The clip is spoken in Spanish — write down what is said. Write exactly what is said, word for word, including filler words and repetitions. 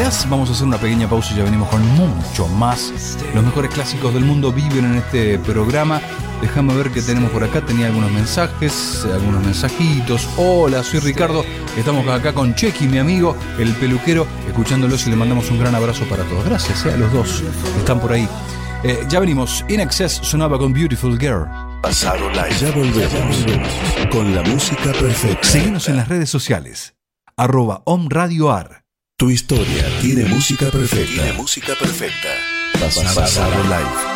Ideas. Vamos a hacer una pequeña pausa y ya venimos con mucho más. Los mejores clásicos del mundo viven en este programa. Déjame ver qué tenemos por acá. Tenía algunos mensajes, algunos mensajitos. Hola, soy Ricardo. Estamos acá con Chequi, mi amigo, el peluquero, escuchándolos y le mandamos un gran abrazo para todos. Gracias eh, a los dos que están por ahí. Eh, ya venimos. In Excess sonaba con Beautiful Girl. Pasado Live. Ya volvemos con la música perfecta. Seguinos en las redes sociales. Arroba Om Radio Ar. Tu historia tiene música perfecta. Tiene música perfecta. Pasado, Pasado Live.